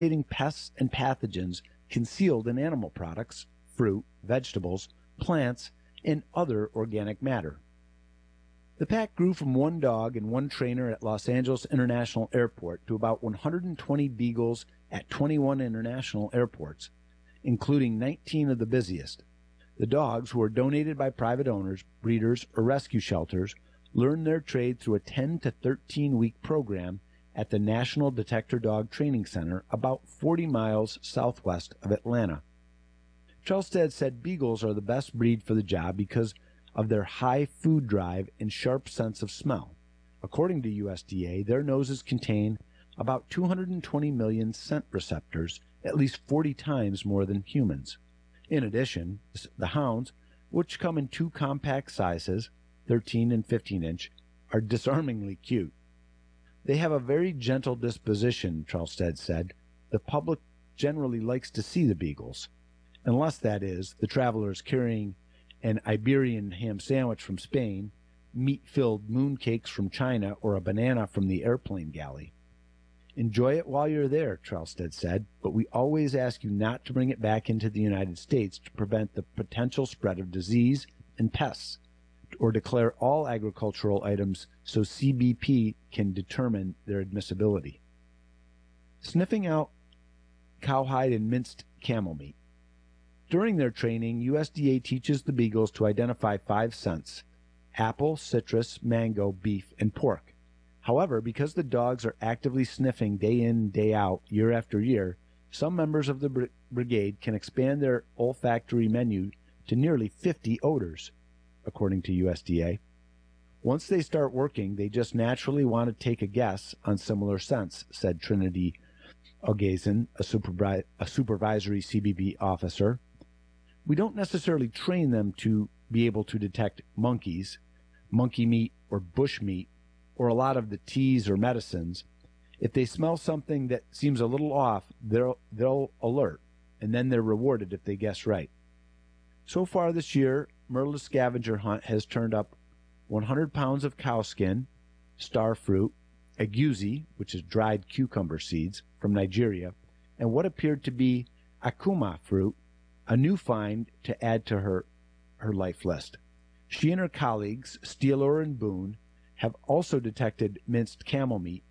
pests and pathogens concealed in animal products, fruit, vegetables, plants, and other organic matter. The pack grew from one dog and one trainer at Los Angeles International Airport to about 120 beagles at 21 international airports, including 19 of the busiest. The dogs, who were donated by private owners, breeders, or rescue shelters, learn their trade through a 10 to 13-week program at the National Detector Dog Training Center about 40 miles southwest of Atlanta. Trelstead said beagles are the best breed for the job because of their high food drive and sharp sense of smell. According to USDA, their noses contain about 220 million scent receptors, at least 40 times more than humans. In addition, the hounds, which come in two compact sizes, 13 and 15 inch, are disarmingly cute. They have a very gentle disposition, Trelstead said. The public generally likes to see the beagles, unless, that is, the traveler is carrying an Iberian ham sandwich from Spain, meat-filled mooncakes from China, or a banana from the airplane galley. Enjoy it while you're there, Trelstead said, but we always ask you not to bring it back into the United States to prevent the potential spread of disease and pests, or declare all agricultural items so CBP can determine their admissibility. Sniffing out cowhide and minced camel meat. During their training, USDA teaches the beagles to identify 5 scents: apple, citrus, mango, beef, and pork. However, because the dogs are actively sniffing day in, day out, year after year, some members of the brigade can expand their olfactory menu to nearly 50 odors, according to USDA. Once they start working, they just naturally want to take a guess on similar scents, said Trinity Ogazin, a supervisory CBP officer. We don't necessarily train them to be able to detect monkeys, monkey meat, or bush meat, or a lot of the teas or medicines. If they smell something that seems a little off, they'll alert, and then they're rewarded if they guess right. So far this year, Merla's scavenger hunt has turned up 100 pounds of cow skin, star fruit, egusi, which is dried cucumber seeds, from Nigeria, and what appeared to be akuma fruit, a new find to add to her life list. She and her colleagues, Steeler and Boone, have also detected minced camel meat,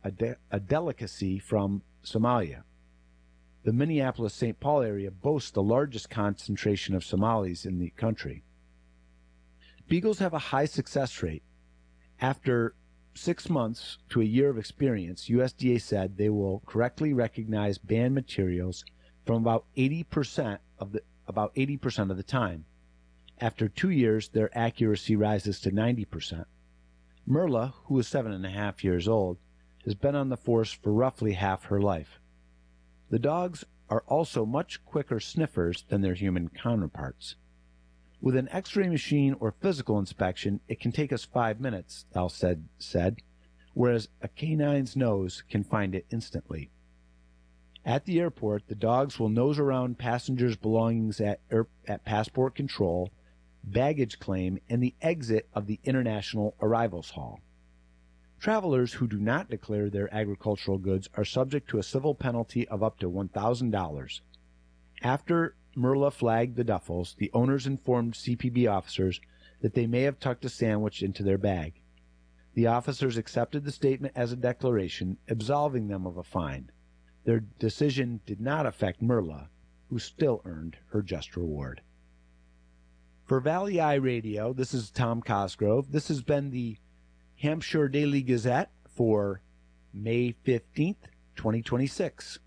a delicacy from Somalia. The Minneapolis-St. Paul area boasts the largest concentration of Somalis in the country. Beagles have a high success rate. After 6 months to a year of experience, USDA said they will correctly recognize banned materials from about 80% of the time. After 2 years, their accuracy rises to 90%. Merla, who is 7.5 years old, has been on the force for roughly half her life. The dogs are also much quicker sniffers than their human counterparts. With an X-ray machine or physical inspection, it can take us 5 minutes, Dalsted said, whereas a canine's nose can find it instantly. At the airport, the dogs will nose around passengers' belongings at passport control, baggage claim, and the exit of the International Arrivals Hall. Travelers who do not declare their agricultural goods are subject to a civil penalty of up to $1,000. After Merla flagged the duffels, the owners informed CPB officers that they may have tucked a sandwich into their bag. The officers accepted the statement as a declaration, absolving them of a fine. Their decision did not affect Merla, who still earned her just reward. For Valley Eye Radio, this is Tom Cosgrove. This has been the Hampshire Daily Gazette for May 15th, 2026.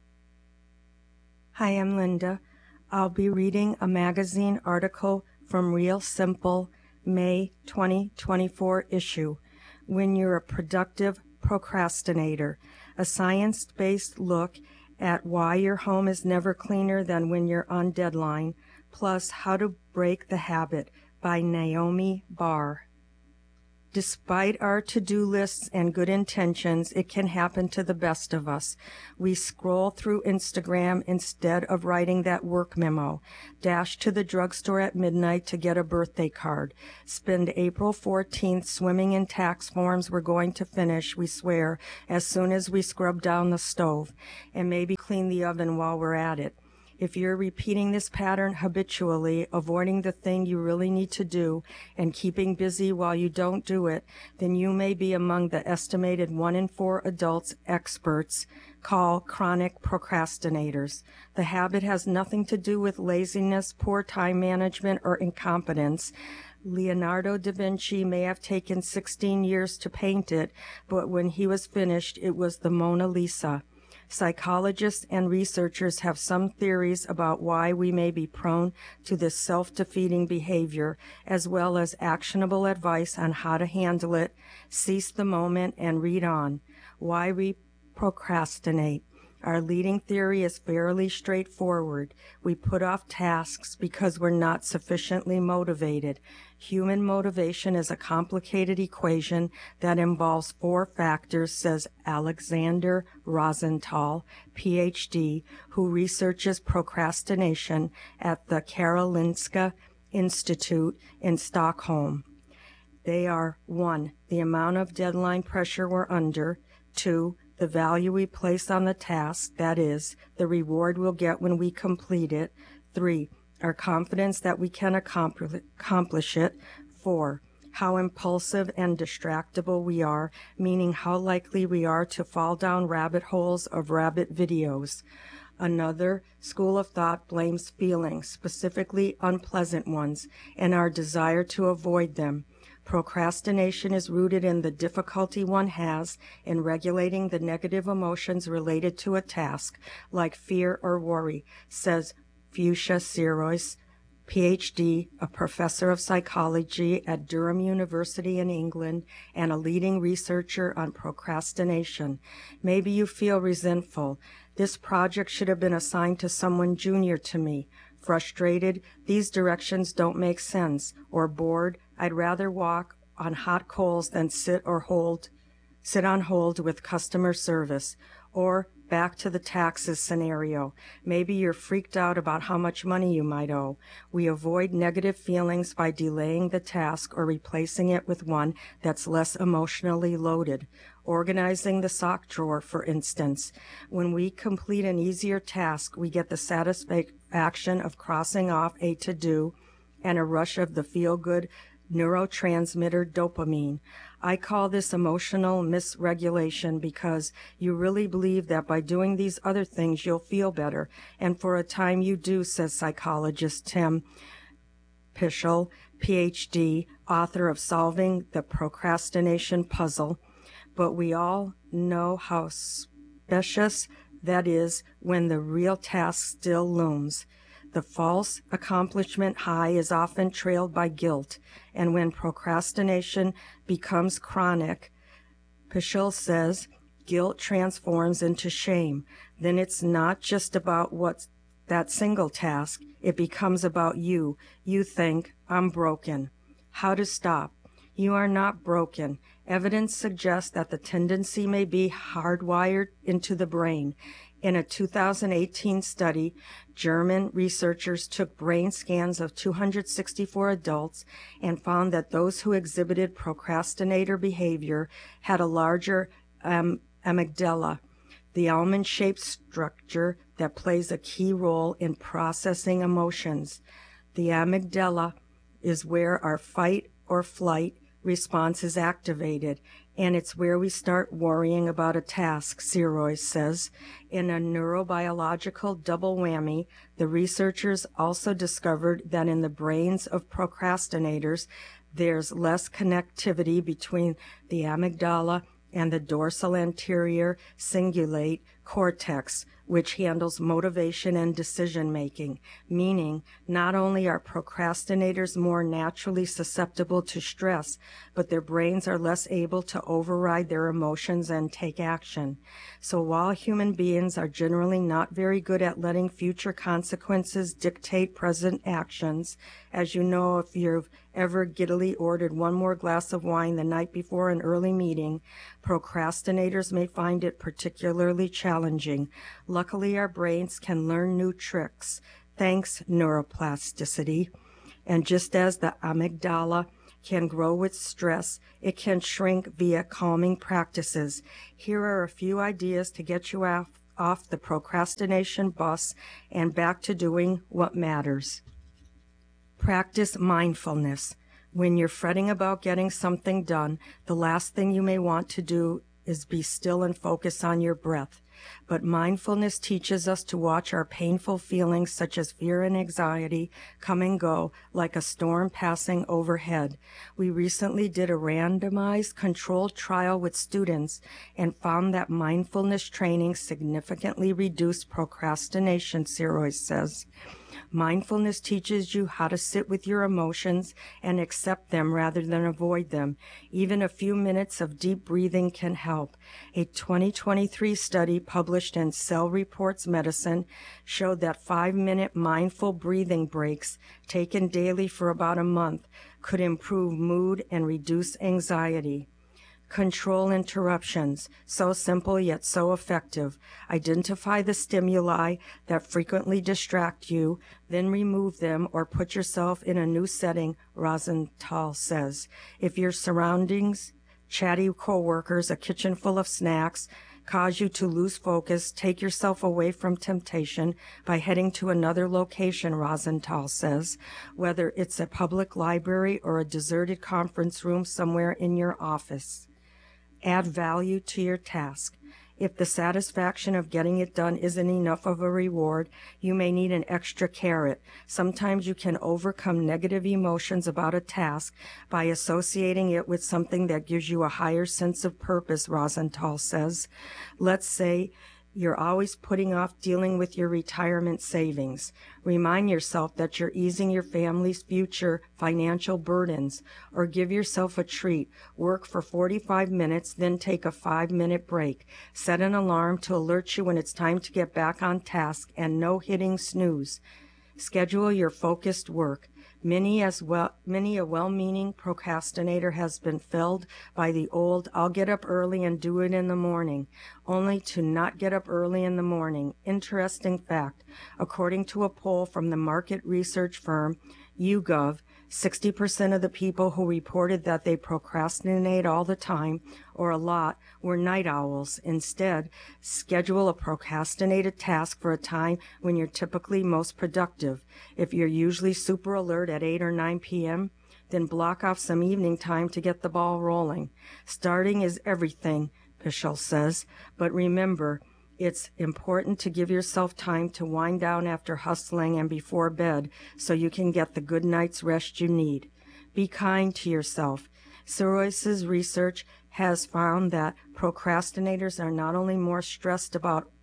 Hi, I'm Linda. I'll be reading a magazine article from Real Simple, May 2024 issue, When You're a Productive Procrastinator, a science-based look at why your home is never cleaner than when you're on deadline, plus How to Break the Habit by Naomi Barr. Despite our to-do lists and good intentions, it can happen to the best of us. We scroll through Instagram instead of writing that work memo, dash to the drugstore at midnight to get a birthday card, spend April 14th swimming in tax forms we're going to finish, we swear, as soon as we scrub down the stove, and maybe clean the oven while we're at it. If you're repeating this pattern habitually, avoiding the thing you really need to do, and keeping busy while you don't do it, then you may be among the estimated 1 in 4 adults experts call chronic procrastinators. The habit has nothing to do with laziness, poor time management, or incompetence. Leonardo da Vinci may have taken 16 years to paint it, but when he was finished, it was the Mona Lisa. Psychologists and researchers have some theories about why we may be prone to this self-defeating behavior, as well as actionable advice on how to handle it, seize the moment, and read on. Why we procrastinate. Our leading theory is fairly straightforward. We put off tasks because we're not sufficiently motivated. Human motivation is a complicated equation that involves 4 factors, says Alexander Rosenthal, Ph.D., who researches procrastination at the Karolinska Institute in Stockholm. They are 1. The amount of deadline pressure we're under. 2. The value we place on the task, that is, the reward we'll get when we complete it. 3. Our confidence that we can accomplish it. 4. How impulsive and distractible we are, meaning how likely we are to fall down rabbit holes of rabbit videos. Another school of thought blames feelings, specifically unpleasant ones, and our desire to avoid them. Procrastination is rooted in the difficulty one has in regulating the negative emotions related to a task, like fear or worry, says Fuchsia Sirois, Ph.D., a professor of psychology at Durham University in England and a leading researcher on procrastination. Maybe you feel resentful. This project should have been assigned to someone junior to me. Frustrated, these directions don't make sense. Or bored, I'd rather walk on hot coals than sit on hold with customer service. Or back to the taxes scenario. Maybe you're freaked out about how much money you might owe. We avoid negative feelings by delaying the task or replacing it with one that's less emotionally loaded. Organizing the sock drawer, for instance. When we complete an easier task, we get the satisfaction of crossing off a to-do and a rush of the feel-good neurotransmitter dopamine. I call this emotional misregulation because you really believe that by doing these other things you'll feel better, and for a time you do, says psychologist Tim Pychyl, Ph.D., author of Solving the Procrastination Puzzle. But we all know how specious that is when the real task still looms. The false accomplishment high is often trailed by guilt, and when procrastination becomes chronic, Pychyl says, guilt transforms into shame. Then it's not just about what's that single task. It becomes about you. You think, I'm broken. How to stop? You are not broken. Evidence suggests that the tendency may be hardwired into the brain. In a 2018 study, German researchers took brain scans of 264 adults and found that those who exhibited procrastinator behavior had a larger amygdala, the almond-shaped structure that plays a key role in processing emotions. The amygdala is where our fight or flight response is activated, and it's where we start worrying about a task, Sirois says. In a neurobiological double whammy, the researchers also discovered that in the brains of procrastinators, there's less connectivity between the amygdala and the dorsal anterior cingulate cortex, which handles motivation and decision-making, meaning not only are procrastinators more naturally susceptible to stress, but their brains are less able to override their emotions and take action. So while human beings are generally not very good at letting future consequences dictate present actions, as you know if you've ever giddily ordered one more glass of wine the night before an early meeting, procrastinators may find it particularly challenging. Luckily, our brains can learn new tricks, thanks neuroplasticity. And just as the amygdala can grow with stress, it can shrink via calming practices. Here are a few ideas to get you off the procrastination bus and back to doing what matters. Practice mindfulness. When you're fretting about getting something done, the last thing you may want to do is be still and focus on your breath. But mindfulness teaches us to watch our painful feelings such as fear and anxiety come and go like a storm passing overhead. We recently did a randomized controlled trial with students and found that mindfulness training significantly reduced procrastination, Sirois says. Mindfulness teaches you how to sit with your emotions and accept them rather than avoid them. Even a few minutes of deep breathing can help. A 2023 study published in Cell Reports Medicine showed that 5-minute mindful breathing breaks taken daily for about a month could improve mood and reduce anxiety. Control interruptions. So simple yet so effective. Identify the stimuli that frequently distract you, then remove them or put yourself in a new setting, Rosenthal says. If your surroundings, chatty coworkers, a kitchen full of snacks, cause you to lose focus, take yourself away from temptation by heading to another location, Rosenthal says, whether it's a public library or a deserted conference room somewhere in your office. Add value to your task. If the satisfaction of getting it done isn't enough of a reward, you may need an extra carrot. Sometimes you can overcome negative emotions about a task by associating it with something that gives you a higher sense of purpose, Rosenthal says. Let's say you're always putting off dealing with your retirement savings. Remind yourself that you're easing your family's future financial burdens, or give yourself a treat. Work for 45 minutes, then take a 5-minute break. Set an alarm to alert you when it's time to get back on task, and no hitting snooze. Schedule your focused work. Many a well-meaning procrastinator has been felled by the old, I'll get up early and do it in the morning, only to not get up early in the morning. Interesting fact, according to a poll from the market research firm YouGov, 60% of the people who reported that they procrastinate all the time or a lot were night owls. Instead, schedule a procrastinated task for a time when you're typically most productive. If you're usually super alert at 8 or 9 p.m., then block off some evening time to get the ball rolling. Starting is everything, Bishel says, but remember, it's important to give yourself time to wind down after hustling and before bed so you can get the good night's rest you need. Be kind to yourself. Sirois's research has found that procrastinators are not only more stressed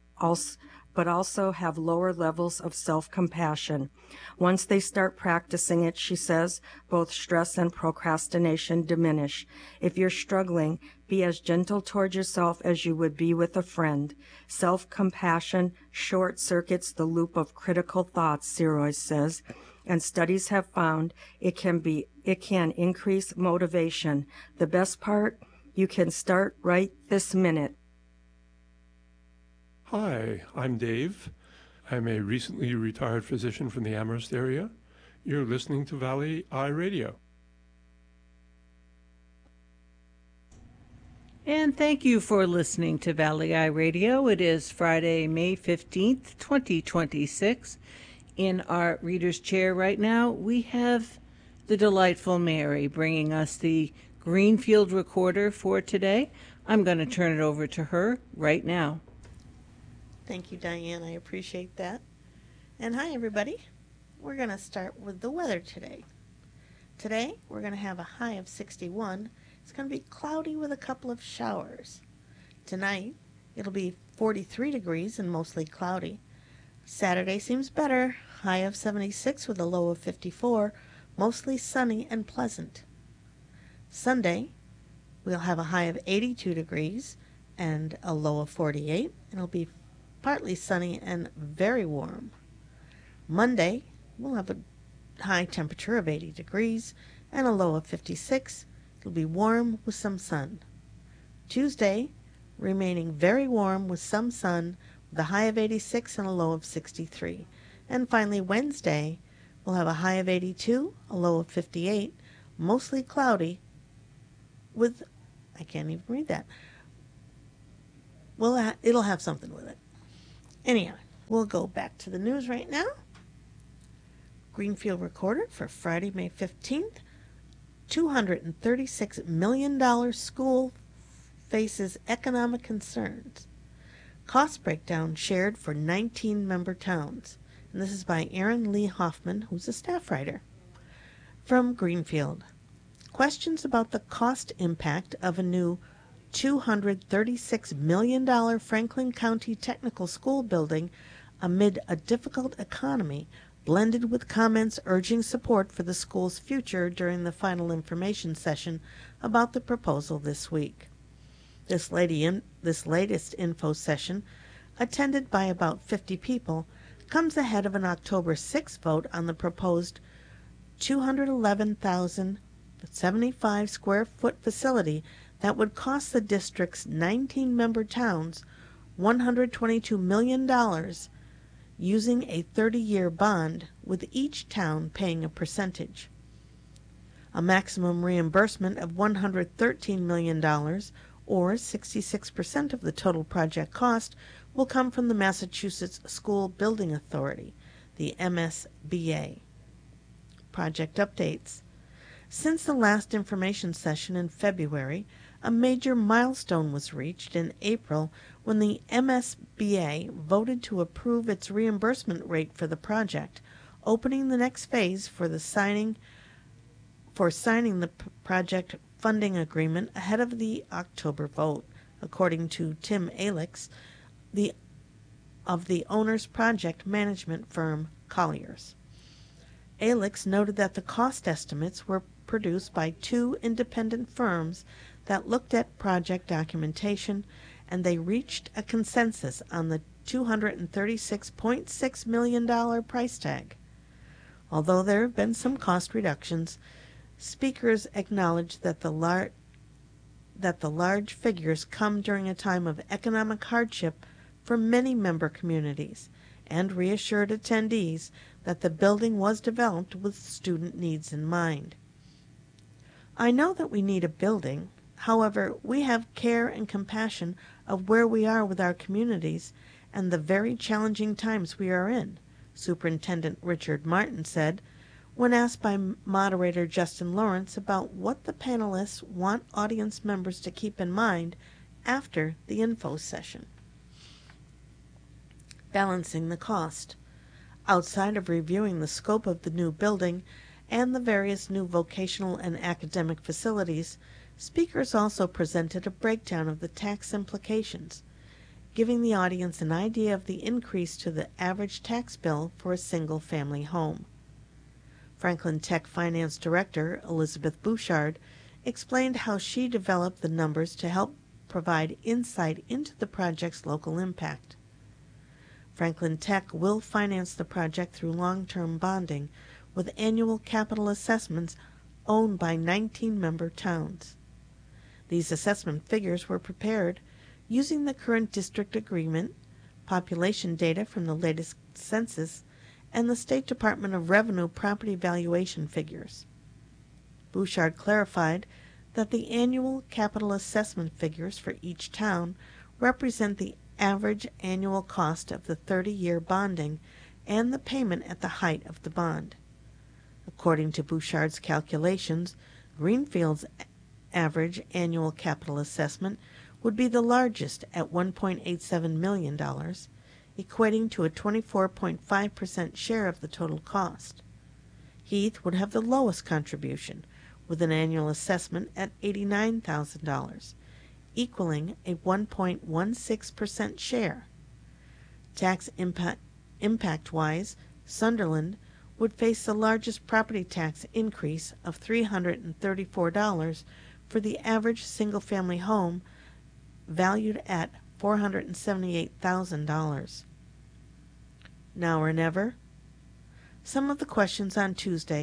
but also have lower levels of self-compassion. Once they start practicing it, she says, both stress and procrastination diminish. If you're struggling, be as gentle toward yourself as you would be with a friend. Self-compassion short-circuits the loop of critical thoughts, Sirois says, and studies have found it can increase motivation. The best part, you can start right this minute. Hi, I'm Dave. I'm a recently retired physician from the Amherst area. You're listening to Valley Eye Radio. And thank you for listening to Valley Eye Radio. It is Friday, May 15th, 2026. In our reader's chair right now, we have the delightful Mary bringing us the Greenfield Recorder for today. I'm going to turn it over to her right now. Thank you, Diane. I appreciate that. And hi, everybody. We're going to start with the weather today. Today, we're going to have a high of 61. It's going to be cloudy with a couple of showers. Tonight, it'll be 43 degrees and mostly cloudy. Saturday seems better. High of 76 with a low of 54. Mostly sunny and pleasant. Sunday, we'll have a high of 82 degrees and a low of 48. It'll be partly sunny and very warm. Monday, we'll have a high temperature of 80 degrees and a low of 56. It'll be warm with some sun. Tuesday, remaining very warm with some sun, with a high of 86 and a low of 63. And finally, Wednesday, we'll have a high of 82, a low of 58, mostly cloudy with, I can't even read that. Well, it'll have something with it. Anyhow, we'll go back to the news right now. Greenfield Recorder for Friday, May 15th. $236 million school faces economic concerns. Cost breakdown shared for 19 member towns. And this is by Aaron Lee Hoffman, who's a staff writer. From Greenfield. Questions about the cost impact of a new $236 million Franklin County Technical School building amid a difficult economy blended with comments urging support for the school's future during the final information session about the proposal this week. This latest info session, attended by about 50 people, comes ahead of an October 6 vote on the proposed 211,075 square foot facility that would cost the district's 19-member towns $122 million, using a 30-year bond, with each town paying a percentage. A maximum reimbursement of $113 million, or 66% of the total project cost, will come from the Massachusetts School Building Authority, the MSBA. Project updates. Since the last information session in February, a major milestone was reached in April when the MSBA voted to approve its reimbursement rate for the project, opening the next phase for signing the project funding agreement ahead of the October vote, according to Tim Alix, of the owner's project management firm Colliers. Alix noted that the cost estimates were produced by two independent firms that looked at project documentation, and they reached a consensus on the $236.6 million price tag. Although there have been some cost reductions, speakers acknowledged that the large figures come during a time of economic hardship for many member communities, and reassured attendees that the building was developed with student needs in mind. I know that we need a building. However, we have care and compassion of where we are with our communities and the very challenging times we are in, Superintendent Richard Martin said, when asked by moderator Justin Lawrence about what the panelists want audience members to keep in mind after the info session. Balancing the cost. Outside of reviewing the scope of the new building and the various new vocational and academic facilities, speakers also presented a breakdown of the tax implications, giving the audience an idea of the increase to the average tax bill for a single-family home. Franklin Tech Finance Director Elizabeth Bouchard explained how she developed the numbers to help provide insight into the project's local impact. Franklin Tech will finance the project through long-term bonding with annual capital assessments owned by 19 member towns. These assessment figures were prepared using the current district agreement, population data from the latest census, and the State Department of Revenue property valuation figures. Bouchard clarified that the annual capital assessment figures for each town represent the average annual cost of the 30-year bonding and the payment at the height of the bond. According to Bouchard's calculations, Greenfield's average annual capital assessment would be the largest at $1.87 million, equating to a 24.5% share of the total cost. Heath would have the lowest contribution, with an annual assessment at $89,000, equaling a 1.16% share. Tax impact-wise, Sunderland would face the largest property tax increase of $334 for the average single-family home, valued at $478,000. Now or never? Some of the questions on Tuesday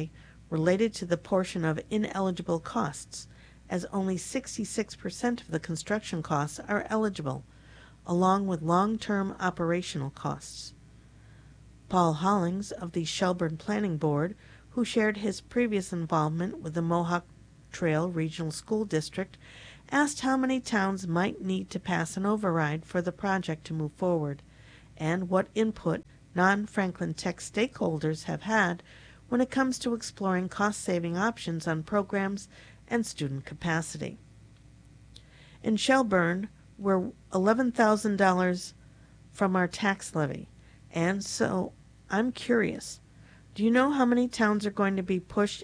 related to the portion of ineligible costs, as only 66% of the construction costs are eligible, along with long-term operational costs. Paul Hollings of the Shelburne Planning Board, who shared his previous involvement with the Mohawk Trail Regional School District, asked how many towns might need to pass an override for the project to move forward, and what input non-Franklin Tech stakeholders have had when it comes to exploring cost-saving options on programs and student capacity. In Shelburne, we're $11,000 from our tax levy, and so I'm curious, do you know how many towns are going to be pushed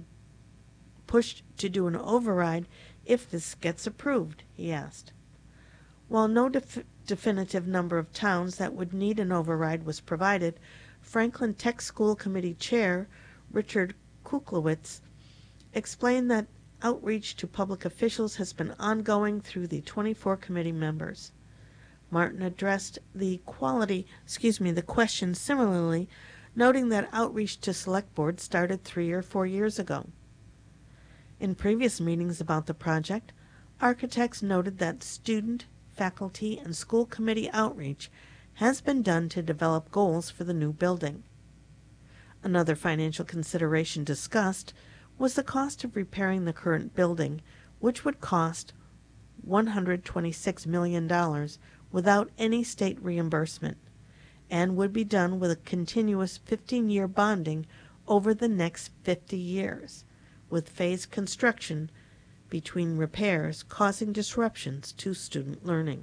to do an override if this gets approved? He asked. While no definitive number of towns that would need an override was provided, Franklin Tech School Committee Chair Richard Kuklowitz explained that outreach to public officials has been ongoing through the 24 committee members. Martin addressed the question similarly, noting that outreach to select boards started 3 or 4 years ago. In previous meetings about the project, architects noted that student, faculty, and school committee outreach has been done to develop goals for the new building. Another financial consideration discussed was the cost of repairing the current building, which would cost $126 million without any state reimbursement, and would be done with a continuous 15-year bonding over the next 50 years, with phased construction between repairs causing disruptions to student learning.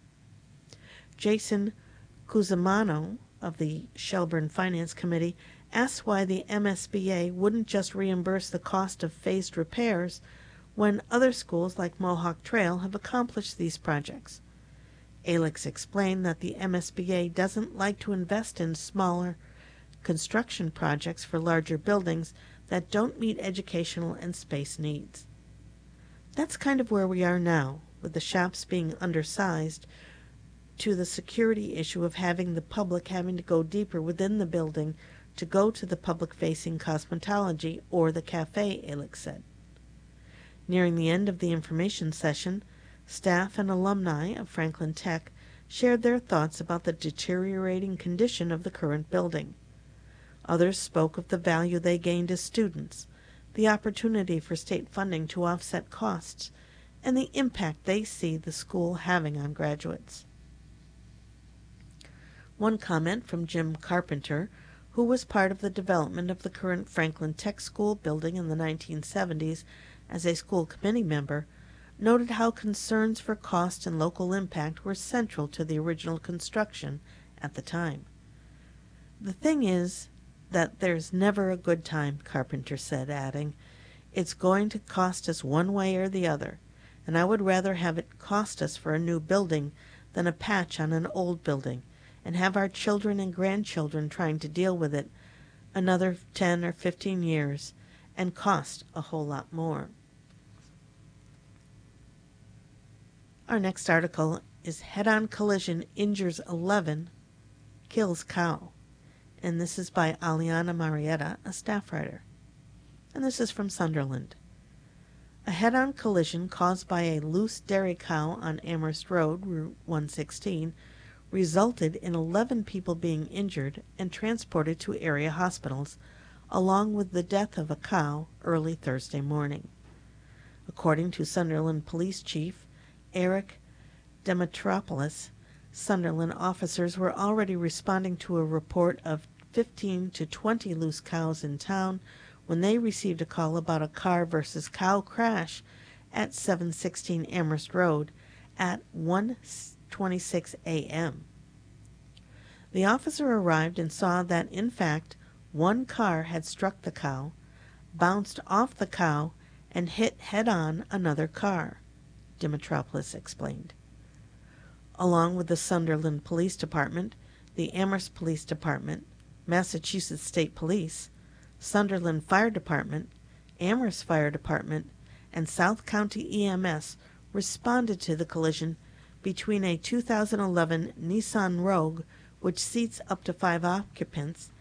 Jason Cusimano of the Shelburne Finance Committee asked why the MSBA wouldn't just reimburse the cost of phased repairs when other schools like Mohawk Trail have accomplished these projects. Alex explained that the MSBA doesn't like to invest in smaller construction projects for larger buildings that don't meet educational and space needs. That's kind of where we are now, with the shops being undersized, to the security issue of having the public having to go deeper within the building to go to the public-facing cosmetology or the cafe, Alex said. Nearing the end of the information session, staff and alumni of Franklin Tech shared their thoughts about the deteriorating condition of the current building. Others spoke of the value they gained as students, the opportunity for state funding to offset costs, and the impact they see the school having on graduates. One comment from Jim Carpenter, who was part of the development of the current Franklin Tech School building in the 1970s as a school committee member, noted how concerns for cost and local impact were central to the original construction at the time. "The thing is that there's never a good time," Carpenter said, adding, "It's going to cost us one way or the other, and I would rather have it cost us for a new building than a patch on an old building, and have our children and grandchildren trying to deal with it another 10 or 15 years and cost a whole lot more." Our next article is Head-on Collision Injures 11, Kills Cow, and this is by Aliana Marietta, a staff writer. And this is from Sunderland. A head-on collision caused by a loose dairy cow on Amherst Road, Route 116, resulted in 11 people being injured and transported to area hospitals, along with the death of a cow early Thursday morning. According to Sunderland Police Chief Eric Demetropoulos, Sunderland officers were already responding to a report of 15 to 20 loose cows in town when they received a call about a car versus cow crash at 716 Amherst Road at 1:26 a.m. The officer arrived and saw that, in fact, one car had struck the cow, bounced off the cow, and hit head-on another car, Demetropoulos explained. Along with the Sunderland Police Department, the Amherst Police Department, Massachusetts State Police, Sunderland Fire Department, Amherst Fire Department, and South County EMS responded to the collision between a 2011 Nissan Rogue, which seats up to 5 occupants,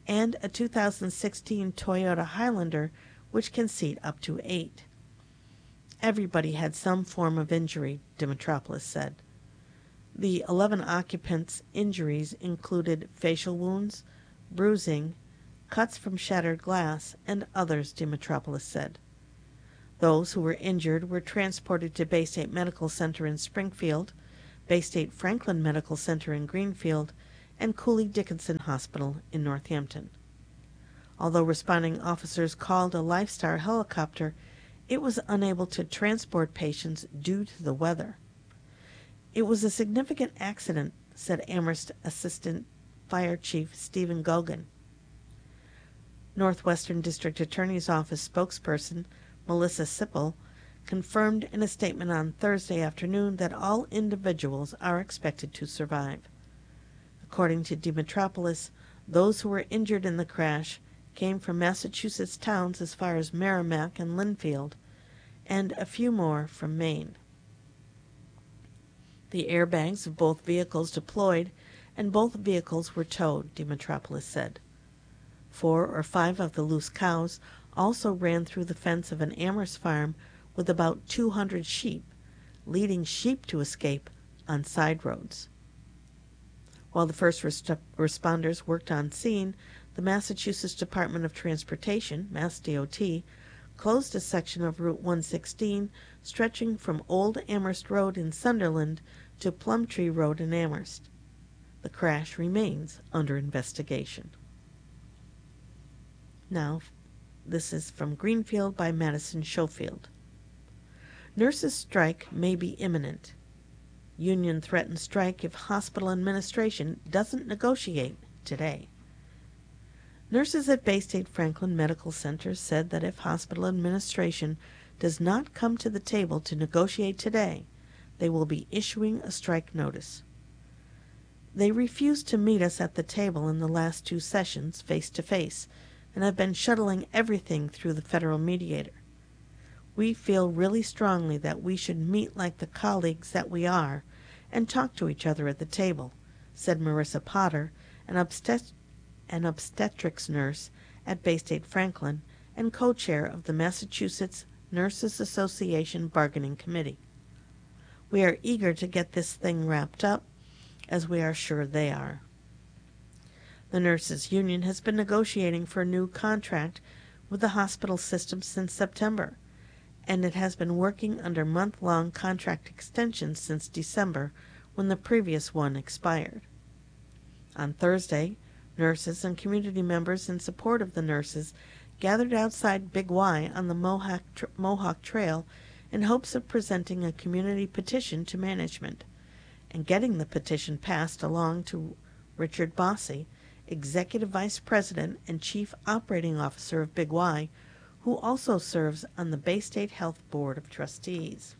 and a 2016 Toyota Highlander, which can seat up to 8. Everybody had some form of injury, Dimitropoulos said. The 11 occupants' injuries included facial wounds, bruising, cuts from shattered glass, and others, Dimitropoulos said. Those who were injured were transported to Baystate Medical Center in Springfield, Baystate Franklin Medical Center in Greenfield, and Cooley Dickinson Hospital in Northampton. Although responding officers called a Lifestar helicopter, it was unable to transport patients due to the weather. It was a significant accident, said Amherst Assistant Fire Chief Stephen Gogan. Northwestern District Attorney's Office spokesperson Melissa Sipple confirmed in a statement on Thursday afternoon that all individuals are expected to survive. According to Dimitropoulos, those who were injured in the crash came from Massachusetts towns as far as Merrimack and Lynnfield, and a few more from Maine. The airbags of both vehicles deployed, and both vehicles were towed, Dimitropoulos said. 4 or 5 of the loose cows also ran through the fence of an Amherst farm with about 200 sheep, leading sheep to escape on side roads. While the first responders worked on scene, the Massachusetts Department of Transportation, MassDOT, closed a section of Route 116 stretching from Old Amherst Road in Sunderland to Plumtree Road in Amherst. The crash remains under investigation. Now, this is from Greenfield by Madison Schofield. Nurses' strike may be imminent. Union threatens strike if hospital administration doesn't negotiate today. Nurses at Baystate Franklin Medical Center said that if hospital administration does not come to the table to negotiate today, they will be issuing a strike notice. They refused to meet us at the table in the last 2 sessions face to face, and have been shuttling everything through the federal mediator. We feel really strongly that we should meet like the colleagues that we are and talk to each other at the table, said Marissa Potter, an obstetrics nurse at Baystate Franklin and co-chair of the Massachusetts Nurses Association Bargaining Committee. We are eager to get this thing wrapped up, as we are sure they are. The nurses' union has been negotiating for a new contract with the hospital system since September, and it has been working under month-long contract extensions since December, when the previous one expired. On Thursday, nurses and community members in support of the nurses gathered outside Big Y on the Mohawk Trail in hopes of presenting a community petition to management and getting the petition passed along to Richard Bossy, Executive Vice President and Chief Operating Officer of Big Y, who also serves on the Baystate Health Board of Trustees.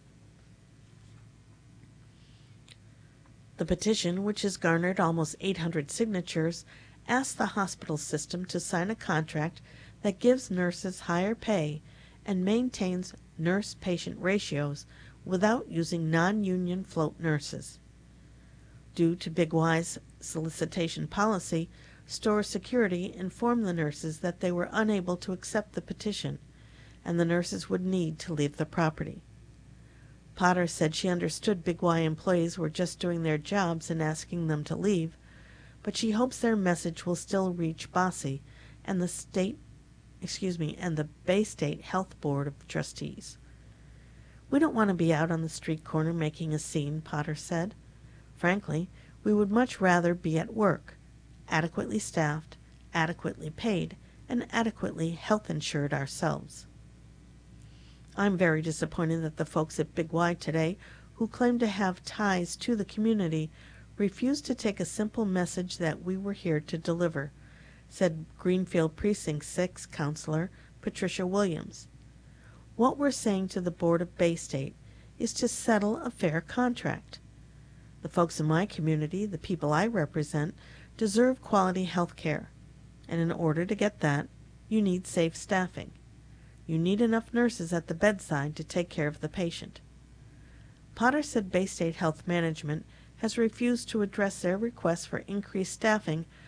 The petition, which has garnered almost 800 signatures, asks the hospital system to sign a contract that gives nurses higher pay and maintains nurse-patient ratios without using non-union float nurses. Due to Big Y's solicitation policy, Store Security informed the nurses that they were unable to accept the petition, and the nurses would need to leave the property. Potter said she understood Big Y employees were just doing their jobs and asking them to leave, but she hopes their message will still reach Bossy and the Baystate Health Board of Trustees. We don't want to be out on the street corner making a scene, Potter said. Frankly, we would much rather be at work, adequately staffed, adequately paid, and adequately health insured ourselves. I'm very disappointed that the folks at Big Y today, who claim to have ties to the community, refused to take a simple message that we were here to deliver, said Greenfield Precinct 6 Councilor Patricia Williams. What we're saying to the Board of Baystate is to settle a fair contract. The folks in my community, the people I represent, deserve quality health care, and in order to get that, you need safe staffing. You need enough nurses at the bedside to take care of the patient. Potter said Baystate Health Management has refused to address their request for increased staffing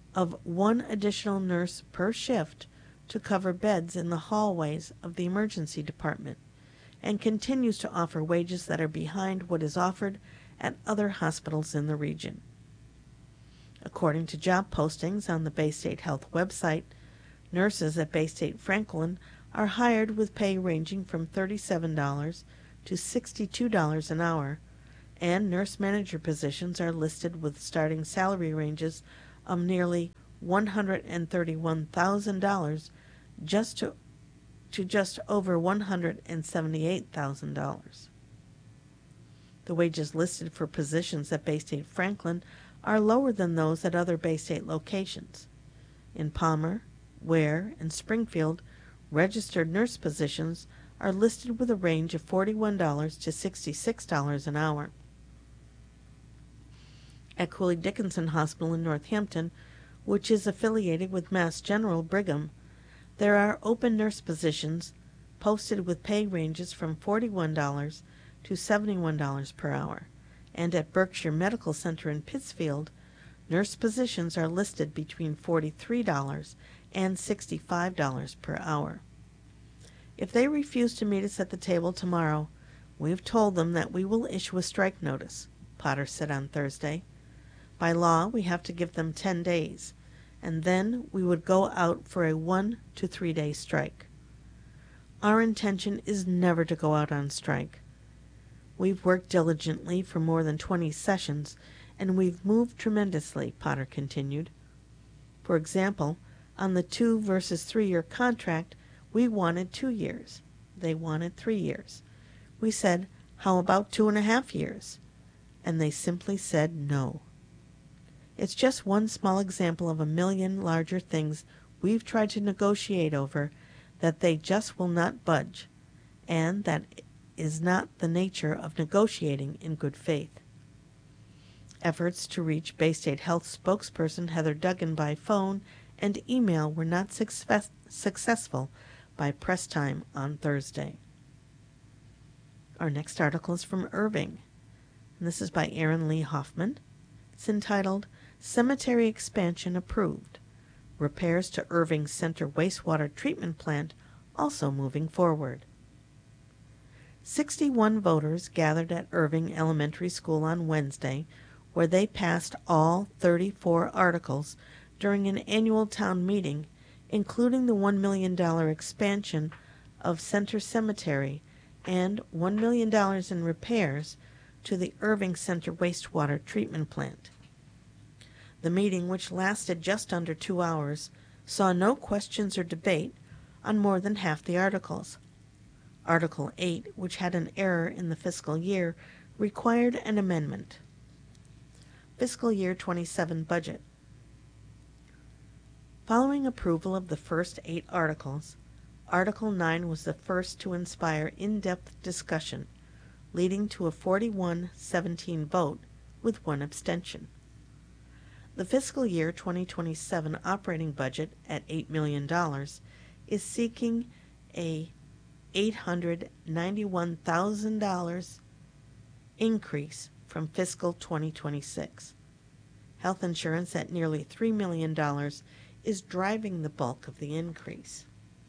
of one additional nurse per shift to cover beds in the hallways of the emergency department, and continues to offer wages that are behind what is offered at other hospitals in the region. According to job postings on the Baystate Health website, nurses at Baystate Franklin are hired with pay ranging from $37 to $62 an hour, and nurse manager positions are listed with starting salary ranges of nearly $131,000 to just over $178,000. The wages listed for positions at Baystate Franklin are lower than those at other Baystate locations. In Palmer, Ware, and Springfield, registered nurse positions are listed with a range of $41 to $66 an hour. At Cooley Dickinson Hospital in Northampton, which is affiliated with Mass General Brigham, there are open nurse positions posted with pay ranges from $41 to $71 per hour, and at Berkshire Medical Center in Pittsfield, nurse positions are listed between $43 and $65 per hour. If they refuse to meet us at the table tomorrow, we've told them that we will issue a strike notice, Potter said on Thursday. By law, we have to give them 10 days, and then we would go out for a 1 to 3 day strike. Our intention is never to go out on strike. We've worked diligently for more than 20 sessions, and we've moved tremendously, Potter continued. For example, on the 2 versus 3 year contract, we wanted 2 years. They wanted 3 years. We said, how about 2.5 years? And they simply said no. It's just one small example of a million larger things we've tried to negotiate over that they just will not budge, and that is not the nature of negotiating in good faith. Efforts to reach Baystate Health spokesperson Heather Duggan by phone and email were not successful by press time on Thursday. Our next article is from Irving, and this is by Aaron Lee Hoffman. It's entitled, Cemetery Expansion Approved. Repairs to Irving Center Wastewater Treatment Plant also moving forward. 61 voters gathered at Irving Elementary School on Wednesday, where they passed all 34 articles during an annual town meeting, including the $1 million expansion of Center Cemetery and $1 million in repairs to the Irving Center Wastewater Treatment Plant. The meeting, which lasted just under 2 hours, saw no questions or debate on more than half the articles. Article 8, which had an error in the fiscal year, required an amendment. Fiscal Year 27 Budget. Following approval of the first 8 articles, Article 9 was the first to inspire in-depth discussion, leading to a 41-17 vote with 1 abstention. The fiscal year 2027 operating budget at $8 million is seeking a $891,000 increase from fiscal 2026. Health insurance at nearly $3 million is driving the bulk of the increase.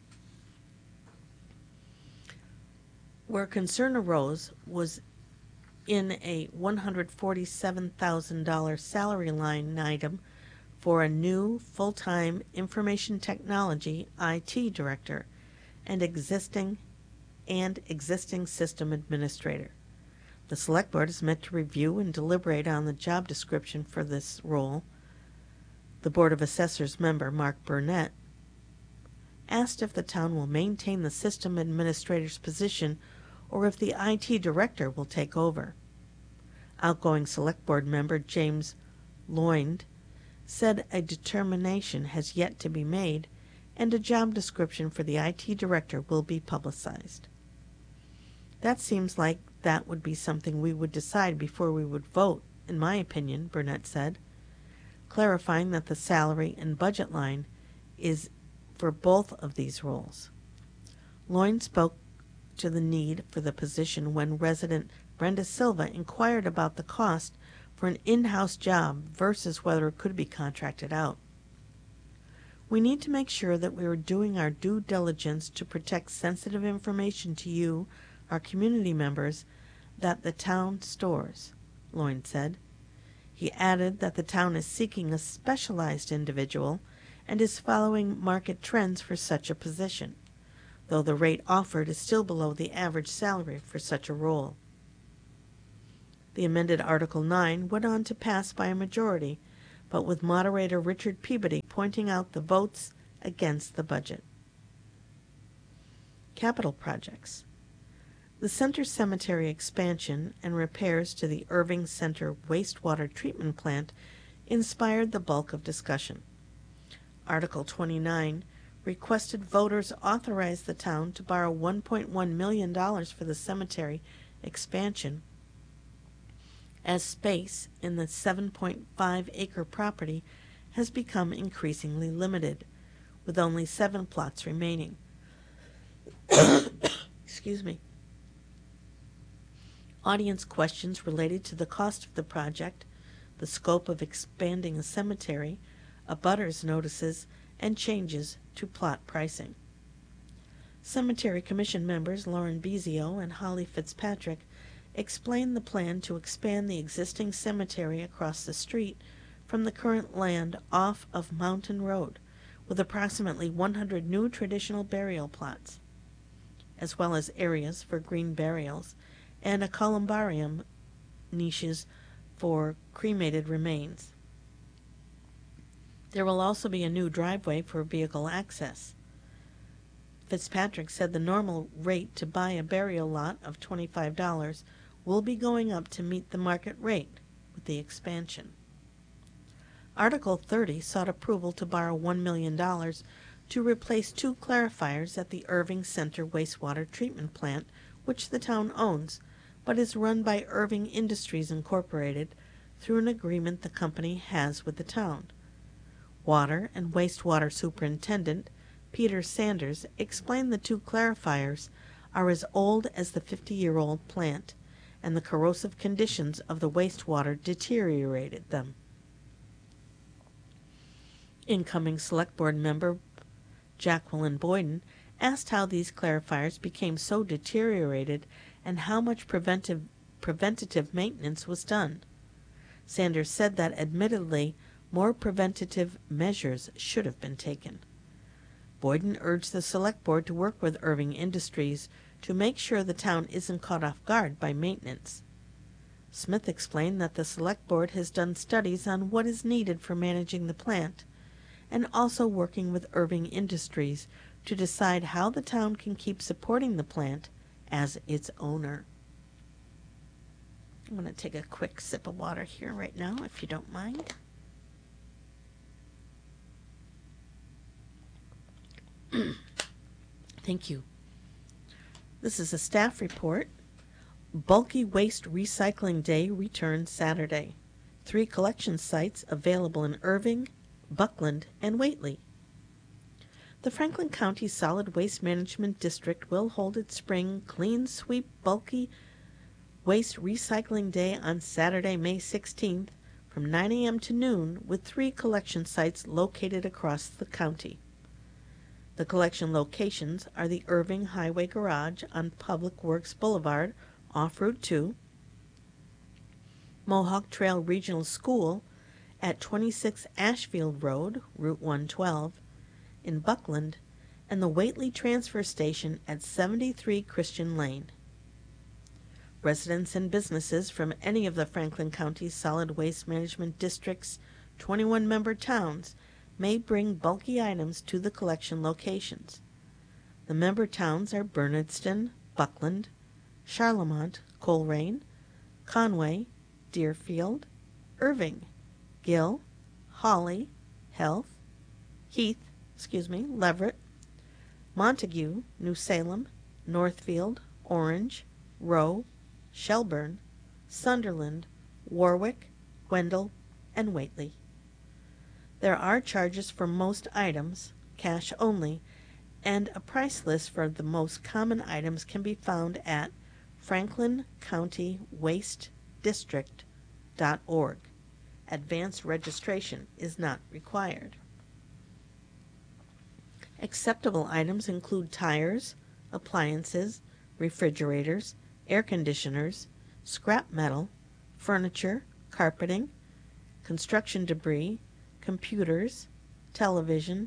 Where concern arose was in a $147,000 salary line item for a new full-time information technology IT director and existing system administrator. The Select Board is meant to review and deliberate on the job description for this role. The Board of Assessors member, Mark Burnett, asked if the town will maintain the system administrator's position or if the IT director will take over. Outgoing Select Board member James Lloyd said a determination has yet to be made and a job description for the IT director will be publicized. That seems like that would be something we would decide before we would vote, in my opinion, Burnett said, clarifying that the salary and budget line is for both of these roles. Lloyd spoke to the need for the position when resident Brenda Silva inquired about the cost for an in-house job versus whether it could be contracted out. We need to make sure that we are doing our due diligence to protect sensitive information to you, our community members, that the town stores, Loyne said. He added that the town is seeking a specialized individual and is following market trends for such a position, though the rate offered is still below the average salary for such a role. The amended Article 9 went on to pass by a majority, but with moderator Richard Peabody pointing out the votes against the budget. Capital projects. The Center Cemetery expansion and repairs to the Irving Center wastewater treatment plant inspired the bulk of discussion. Article 29 requested voters authorize the town to borrow $1.1 million for the cemetery expansion, as space in the 7.5-acre property has become increasingly limited, with only 7 plots remaining. Excuse me. Audience questions related to the cost of the project, the scope of expanding a cemetery, abutters notices, and changes to plot pricing. Cemetery Commission members Lauren Bezio and Holly Fitzpatrick explained the plan to expand the existing cemetery across the street from the current land off of Mountain Road, with approximately 100 new traditional burial plots, as well as areas for green burials and a columbarium niches for cremated remains. There will also be a new driveway for vehicle access. Fitzpatrick said the normal rate to buy a burial lot of $25 will be going up to meet the market rate with the expansion. Article 30 sought approval to borrow $1 million to replace 2 clarifiers at the Irving Center wastewater treatment plant, which the town owns, but is run by Irving Industries Incorporated through an agreement the company has with the town. Water and Wastewater Superintendent Peter Sanders explained the 2 clarifiers are as old as the 50-year-old plant, and the corrosive conditions of the wastewater deteriorated them. Incoming Select Board member Jacqueline Boyden asked how these clarifiers became so deteriorated and how much preventative maintenance was done. Sanders said that, admittedly, more preventative measures should have been taken. Boyden urged the Select Board to work with Irving Industries to make sure the town isn't caught off guard by maintenance. Smith explained that the Select Board has done studies on what is needed for managing the plant, and also working with Irving Industries to decide how the town can keep supporting the plant as its owner. I'm going to take a quick sip of water here right now, if you don't mind. Thank you. This is a staff report. Bulky Waste Recycling Day returns Saturday. 3 collection sites available in Irving, Buckland, and Whately. The Franklin County Solid Waste Management District will hold its spring Clean Sweep Bulky Waste Recycling Day on Saturday, May 16th from 9 a.m. to noon, with 3 collection sites located across the county. The collection locations are the Irving Highway Garage on Public Works Boulevard off Route 2, Mohawk Trail Regional School at 26 Ashfield Road, Route 112, in Buckland, and the Whately Transfer Station at 73 Christian Lane. Residents and businesses from any of the Franklin County Solid Waste Management District's 21 member towns may bring bulky items to the collection locations. The member towns are Bernardston, Buckland, Charlemont, Coleraine, Conway, Deerfield, Irving, Gill, Hawley, Leverett, Montague, New Salem, Northfield, Orange, Rowe, Shelburne, Sunderland, Warwick, Wendell, and Whately. There are charges for most items, cash only, and a price list for the most common items can be found at franklincountywastedistrict.org. Advanced registration is not required. Acceptable items include tires, appliances, refrigerators, air conditioners, scrap metal, furniture, carpeting, construction debris, computers, televisions,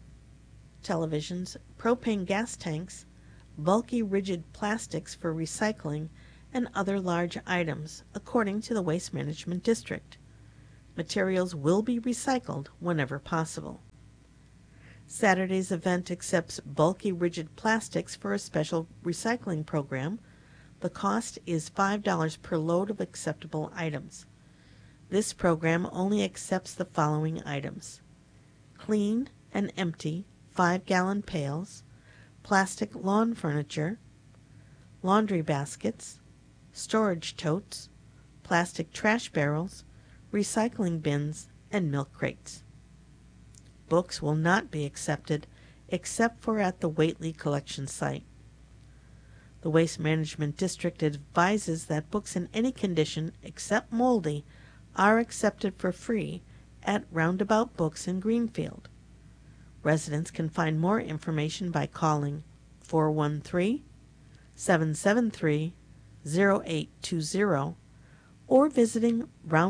propane gas tanks, bulky rigid plastics for recycling, and other large items, according to the Waste Management District. Materials will be recycled whenever possible. Saturday's event accepts bulky rigid plastics for a special recycling program. The cost is $5 per load of acceptable items. This program only accepts the following items: clean and empty 5-gallon pails, plastic lawn furniture, laundry baskets, storage totes, plastic trash barrels, recycling bins, and milk crates. Books will not be accepted except for at the Whately collection site. The Waste Management District advises that books in any condition except moldy are accepted for free at Roundabout Books in Greenfield. Residents can find more information by calling 413-773-0820 or visiting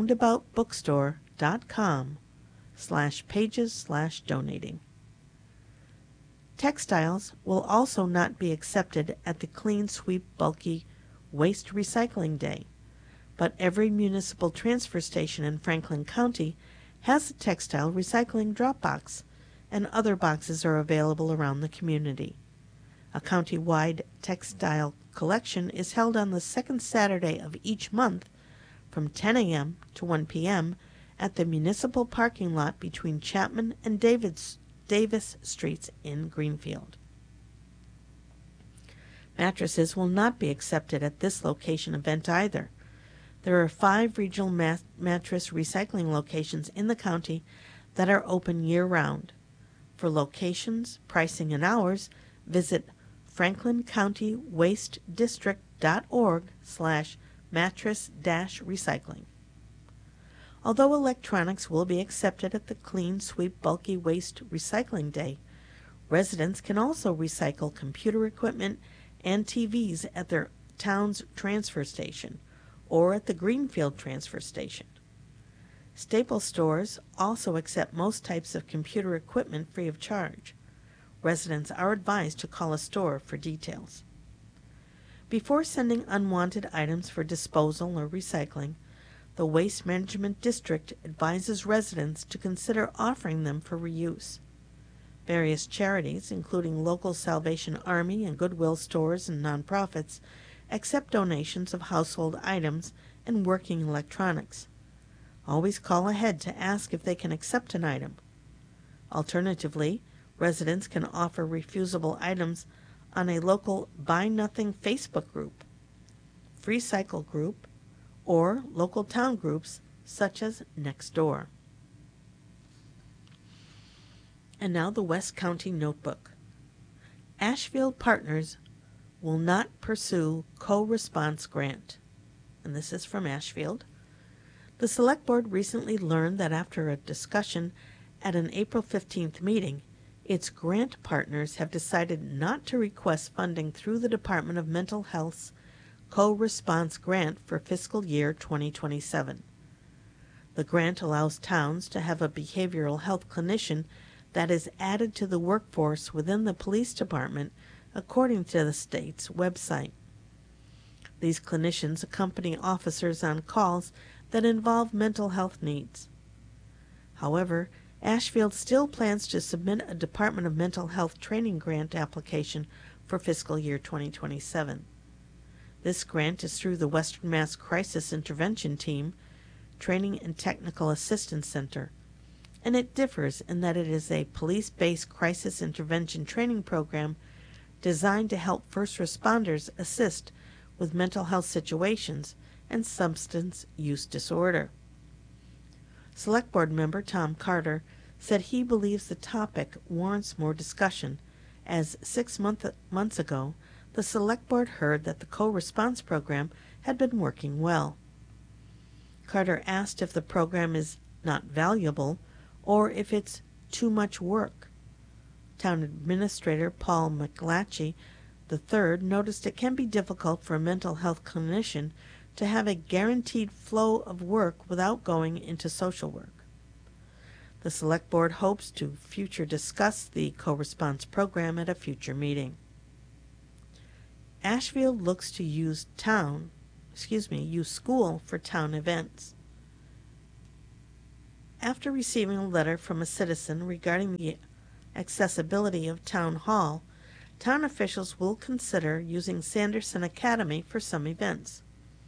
roundaboutbookstore.com/pages/donating. Textiles will also not be accepted at the Clean Sweep Bulky Waste Recycling Day, but every municipal transfer station in Franklin County has a textile recycling drop box, and other boxes are available around the community. A county-wide textile collection is held on the second Saturday of each month from 10 a.m. to 1 p.m. at the municipal parking lot between Chapman and Davis Streets in Greenfield. Mattresses will not be accepted at this location event either. There are 5 regional mattress recycling locations in the county that are open year-round. For locations, pricing, and hours, visit franklincountywastedistrict.org/mattress-recycling. Although electronics will be accepted at the Clean Sweep Bulky Waste Recycling Day, residents can also recycle computer equipment and TVs at their town's transfer station or at the Greenfield transfer station. Staples stores also accept most types of computer equipment free of charge. Residents are advised to call a store for details. Before sending unwanted items for disposal or recycling, the Waste Management District advises residents to consider offering them for reuse. Various charities, including local Salvation Army and Goodwill stores and nonprofits, accept donations of household items and working electronics. Always call ahead to ask if they can accept an item. Alternatively, residents can offer refusable items on a local Buy Nothing Facebook group, Free Cycle group, or local town groups such as Nextdoor. And now the West County Notebook. Ashfield Partners will not pursue co-response grant. And this is from Ashfield. The Select Board recently learned that after a discussion at an April 15th meeting, its grant partners have decided not to request funding through the Department of Mental Health's co-response grant for fiscal year 2027. The grant allows towns to have a behavioral health clinician that is added to the workforce within the police department, according to the state's website. These clinicians accompany officers on calls that involve mental health needs. However, Ashfield still plans to submit a Department of Mental Health training grant application for fiscal year 2027. This grant is through the Western Mass Crisis Intervention Team, Training and Technical Assistance Center, and it differs in that it is a police-based crisis intervention training program designed to help first responders assist with mental health situations and substance use disorder. Select Board member Tom Carter said he believes the topic warrants more discussion, as 6 months ago the Select Board heard that the co-response program had been working well. Carter asked if the program is not valuable or if it's too much work. Town Administrator Paul McLatchie III noticed it can be difficult for a mental health clinician to have a guaranteed flow of work without going into social work. The Select Board hopes to discuss the co-response program at a future meeting. Asheville looks to use school for town events. After receiving a letter from a citizen regarding the accessibility of Town Hall, town officials will consider using Sanderson Academy for some events.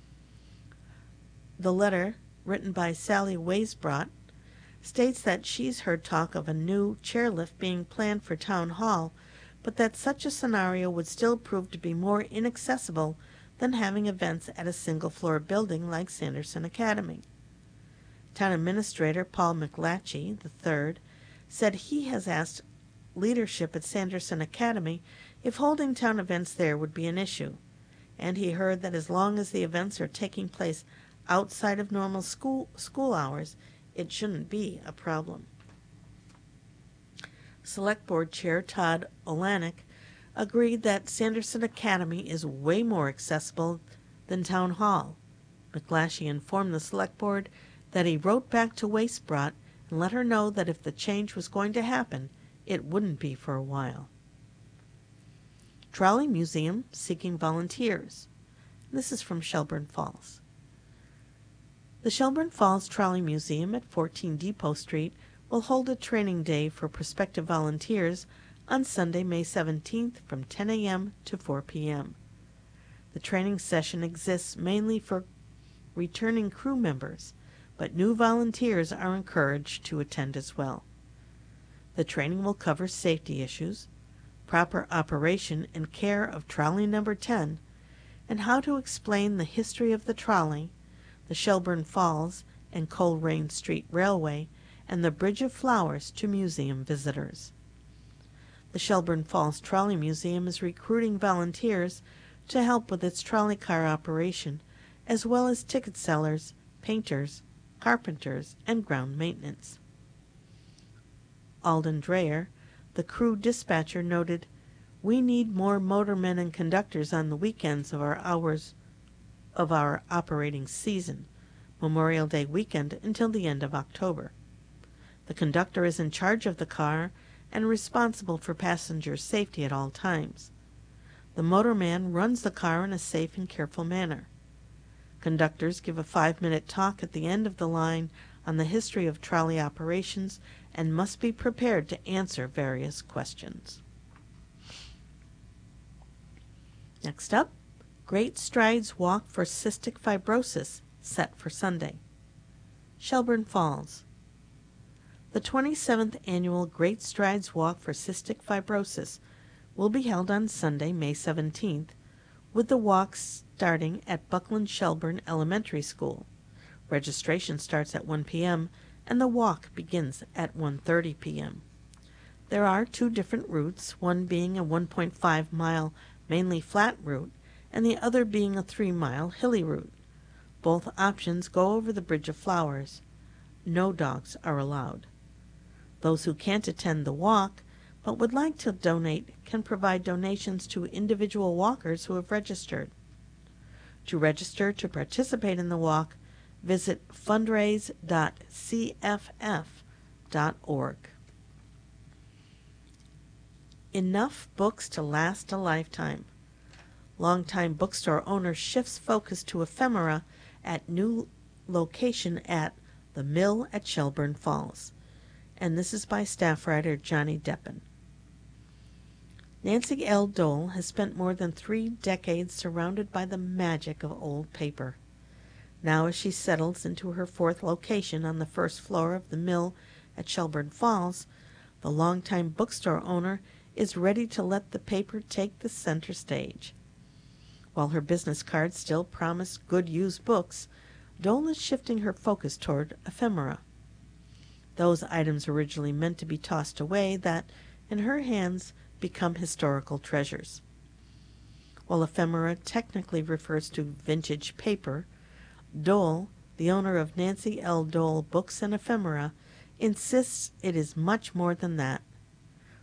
The letter, written by Sally Weisbrot, states that she's heard talk of a new chairlift being planned for Town Hall, but that such a scenario would still prove to be more inaccessible than having events at a single-floor building like Sanderson Academy. Town Administrator Paul McLatchie III said he has asked leadership at Sanderson Academy if holding town events there would be an issue, and he heard that as long as the events are taking place outside of normal school hours, it shouldn't be a problem. Select Board Chair Todd Olanek agreed that Sanderson Academy is way more accessible than Town Hall. McLatchie informed the Select Board that he wrote back to Weisbrot and let her know that if the change was going to happen, it wouldn't be for a while. Trolley Museum seeking volunteers. This is from Shelburne Falls. The Shelburne Falls Trolley Museum at 14 Depot Street will hold a training day for prospective volunteers on Sunday, May 17th from 10 a.m. to 4 p.m. The training session exists mainly for returning crew members, but new volunteers are encouraged to attend as well. The training will cover safety issues, proper operation and care of trolley number 10, and how to explain the history of the trolley, the Shelburne Falls and Coleraine Street Railway, and the Bridge of Flowers to museum visitors. The Shelburne Falls Trolley Museum is recruiting volunteers to help with its trolley car operation, as well as ticket sellers, painters, carpenters, and ground maintenance. Alden Dreyer, the crew dispatcher, noted, "We need more motormen and conductors on the weekends of our operating season, Memorial Day weekend until the end of October. The conductor is in charge of the car and responsible for passenger safety at all times. The motorman runs the car in a safe and careful manner. Conductors give a 5-minute talk at the end of the line on the history of trolley operations and must be prepared to answer various questions." Next up, Great Strides Walk for Cystic Fibrosis, set for Sunday. Shelburne Falls. The 27th Annual Great Strides Walk for Cystic Fibrosis will be held on Sunday, May 17th, with the walk starting at Buckland Shelburne Elementary School. Registration starts at 1 p.m. and the walk begins at 1:30 p.m. There are 2 different routes, one being a 1.5-mile mainly flat route and the other being a 3-mile hilly route. Both options go over the Bridge of Flowers. No dogs are allowed. Those who can't attend the walk but would like to donate can provide donations to individual walkers who have registered. To register to participate in the walk, visit fundraise.cff.org. Enough books to last a lifetime. Longtime bookstore owner shifts focus to ephemera at new location at The Mill at Shelburne Falls. And this is by staff writer Johnny Deppen. Nancy L. Dole has spent more than 3 decades surrounded by the magic of old paper. Now, as she settles into her 4th location on the 1st floor of the Mill at Shelburne Falls, the longtime bookstore owner is ready to let the paper take the center stage. While her business cards still promise good used books, Dole is shifting her focus toward ephemera. Those items originally meant to be tossed away that, in her hands, become historical treasures. While ephemera technically refers to vintage paper, Dole, the owner of Nancy L. Dole Books and Ephemera, insists it is much more than that.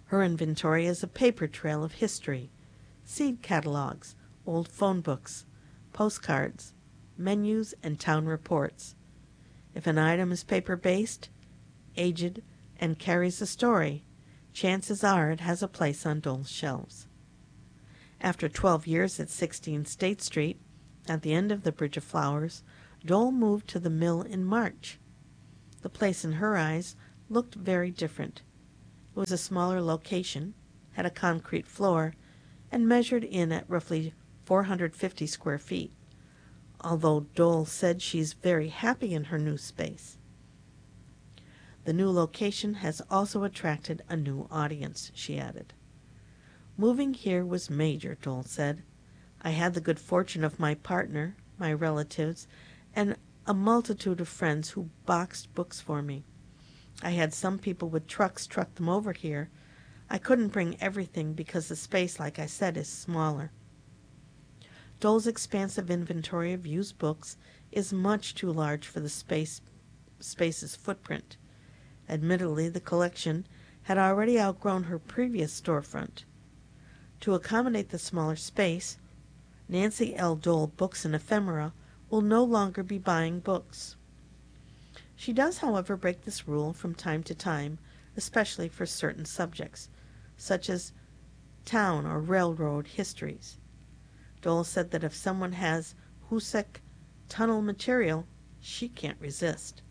Her inventory is a paper trail of history, seed catalogs, old phone books, postcards, menus, and town reports. If an item is paper-based, aged, and carries a story, chances are it has a place on Dole's shelves. After 12 years at 16 State Street, at the end of the Bridge of Flowers, Dole moved to the mill in March. The place in her eyes looked very different. It was a smaller location, had a concrete floor, and measured in at roughly 450 square feet, although Dole said she's very happy in her new space. The new location has also attracted a new audience, she added. Moving here was major, Dole said. I had the good fortune of my partner, my relatives, and a multitude of friends who boxed books for me. I had some people with trucks truck them over here. I couldn't bring everything because the space, like I said, is smaller. Dole's expansive inventory of used books is much too large for the space's footprint. Admittedly, the collection had already outgrown her previous storefront. To accommodate the smaller space, Nancy L. Dole Books and Ephemera will no longer be buying books. She does, however, break this rule from time to time, especially for certain subjects, such as town or railroad histories. Dole said that if someone has Hoosac Tunnel material, she can't resist.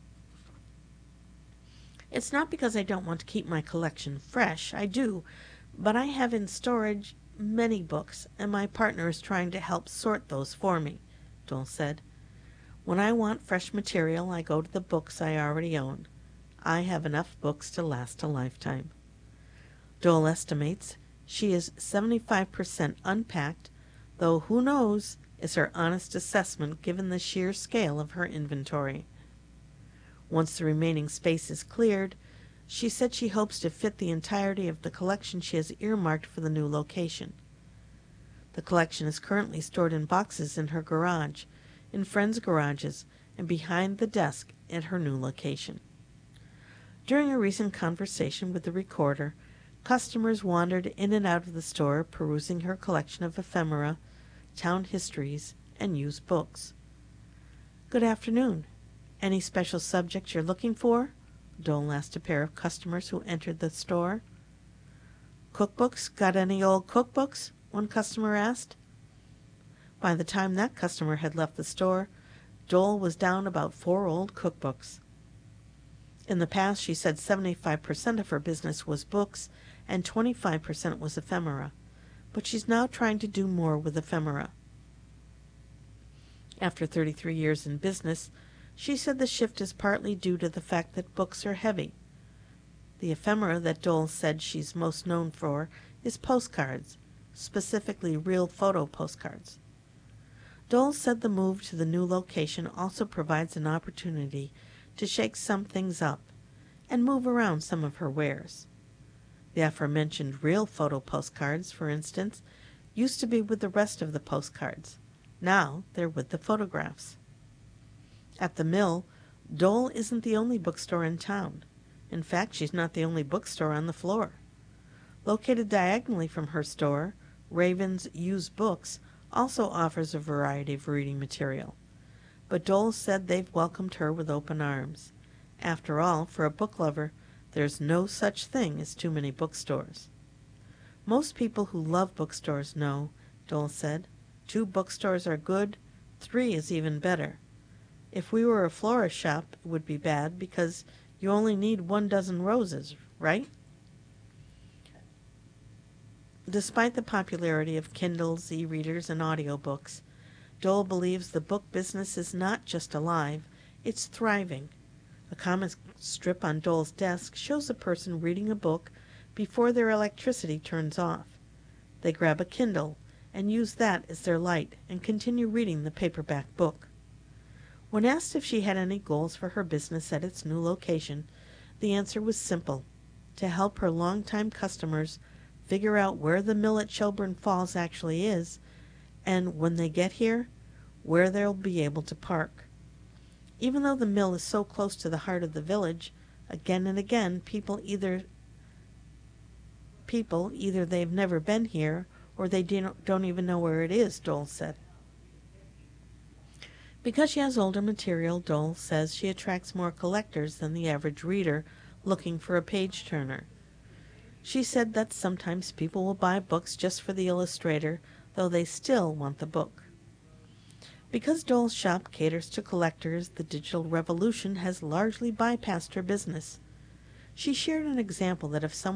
It's not because I don't want to keep my collection fresh. I do, but I have in storage many books, and my partner is trying to help sort those for me, Dole said. When I want fresh material, I go to the books I already own. I have enough books to last a lifetime. Dole estimates she is 75% unpacked, though who knows is her honest assessment given the sheer scale of her inventory. Once the remaining space is cleared, she said she hopes to fit the entirety of the collection she has earmarked for the new location. The collection is currently stored in boxes in her garage, in friends' garages, and behind the desk at her new location. During a recent conversation with the recorder, customers wandered in and out of the store perusing her collection of ephemera, town histories, and used books. Good afternoon. Any special subject you're looking for? Dole asked a pair of customers who entered the store. Cookbooks? Got any old cookbooks? One customer asked. By the time that customer had left the store, Dole was down about 4 old cookbooks. In the past, she said 75% of her business was books and 25% was ephemera, but she's now trying to do more with ephemera. After 33 years in business, she said the shift is partly due to the fact that books are heavy. The ephemera that Dole said she's most known for is postcards, specifically real photo postcards. Dole said the move to the new location also provides an opportunity to shake some things up and move around some of her wares. The aforementioned real photo postcards, for instance, used to be with the rest of the postcards. Now they're with the photographs. At the mill, Dole isn't the only bookstore in town. In fact, she's not the only bookstore on the floor. Located diagonally from her store, Raven's Used Books also offers a variety of reading material. But Dole said they've welcomed her with open arms. After all, for a book lover, there's no such thing as too many bookstores. Most people who love bookstores know, Dole said, 2 bookstores are good, 3 is even better. If we were a florist shop, it would be bad because you only need 1 dozen roses, right? Despite the popularity of Kindles, e-readers, and audiobooks, Dole believes the book business is not just alive, it's thriving. A comic strip on Dole's desk shows a person reading a book before their electricity turns off. They grab a Kindle and use that as their light and continue reading the paperback book. When asked if she had any goals for her business at its new location, the answer was simple: to help her longtime customers figure out where the mill at Shelburne Falls actually is, and when they get here, where they'll be able to park. Even though the mill is so close to the heart of the village, again and again people either people, either they've never been here or they don't even know where it is, Dole said. Because she has older material, Dole says she attracts more collectors than the average reader looking for a page-turner. She said that sometimes people will buy books just for the illustrator, though they still want the book. Because Dole's shop caters to collectors, the digital revolution has largely bypassed her business. She shared an example that if someone